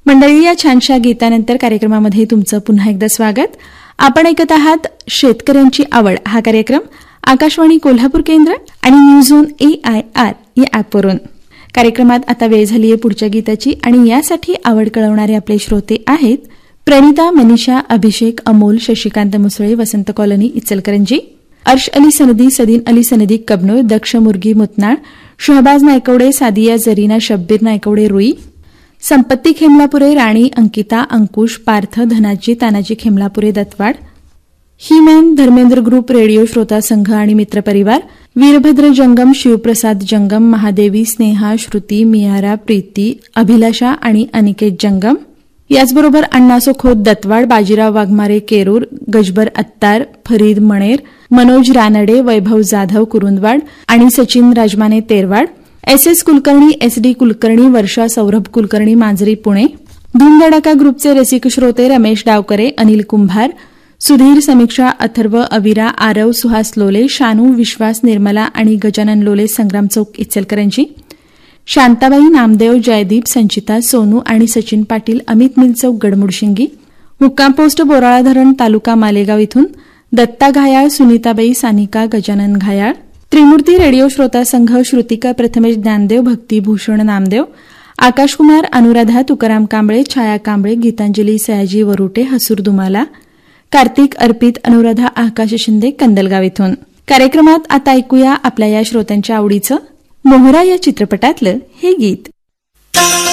मंडळी, या छानशा गीतानंतर कार्यक्रमामध्ये तुमचं पुन्हा एकदा स्वागत. आपण ऐकत आहात शेतकऱ्यांची आवड हा कार्यक्रम आकाशवाणी कोल्हापूर केंद्र आणि न्यूज ऑन AIR या ॲपवरून. कार्यक्रमात आता वेळ झाली आहे पुढच्या गीताची आणि यासाठी आवड कळवणारे आपले श्रोते आहेत प्रणिता, मनीषा, अभिषेक, अमोल, शशिकांत मुसळे, वसंत कॉलनी, इचलकरंजी, अर्श अली सनदी, सदीन अली सनदी, कबनूर, दक्ष मुर्गी, मुतनाळ, शहबाज नायकवडे, सादिया, जरीना, शब्बीर नायकवडे, रुई, संपत्ती खेमलापुरे, राणी, अंकिता, अंकुश, पार्थ, धनाजी, तानाजी खेमलापुरे, दत्तवाड, हिमॅन, धर्मेंद्र ग्रुप, रेडिओ श्रोता संघ आणि मित्रपरिवार, वीरभद्र जंगम, शिवप्रसाद जंगम, महादेवी, स्नेहा, श्रुती, मियारा, प्रीती, अभिलाषा आणि अनिकेत जंगम. याचबरोबर अण्णासो खोत, दत्तवाड, बाजीराव वाघमारे, केरूर, गजबर अत्तार, फरीद मणेर, मनोज रानडे, वैभव जाधव, कुरुंदवाड आणि सचिन राजमाने, तेरवाड, SS कुलकर्णी, SD कुलकर्णी, वर्षा सौरभ कुलकर्णी, मांजरी, पुणे, धूमधडाका ग्रुपचे रसिक श्रोते रमेश डावकरे, अनिल कुंभार, सुधीर, समीक्षा, अथर्व, अविरा, आरव, सुहास लोले, शानू, विश्वास, निर्मला आणि गजानन लोले, संग्राम चौक, इचलकरंजी, शांताबाई, नामदेव, जयदीप, संचिता, सोनू आणि सचिन पाटील, अमित मिल चौक, गडमुडशिंगी, मुक्काम पोस्ट, बोराळा धरण, तालुका मालेगाव इथून दत्ता घायाळ, सुनीताबाई, सानिका, गजानन घायाळ, त्रिमूर्ती रेडिओ श्रोता संघ, श्रुतिका, प्रथमेश ज्ञानदेव, भक्तीभूषण नामदेव, आकाशकुमार, अनुराधा, तुकाराम कांबळे, छाया कांबळे, गीतांजली, सयाजी वरुटे, हसूर दुमाला, कार्तिक, अर्पित, अनुराधा, आकाश शिंदे, कंदलगाव इथून. कार्यक्रमात आता ऐकूया आपल्या या श्रोत्यांच्या आवडीचं मोहरा या चित्रपटातलं हे गीत.